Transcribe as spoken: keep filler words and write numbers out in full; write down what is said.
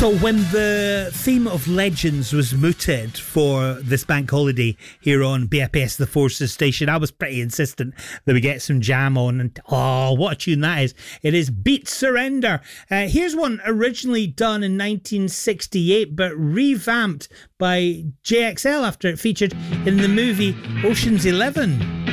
So when the theme of Legends was mooted for this bank holiday here on B F S The Forces station, I was pretty insistent that we get some jam on. And oh, what a tune that is. It is Beat Surrender. Uh, here's one originally done in nineteen sixty-eight, but revamped by J X L after it featured in the movie Ocean's Eleven.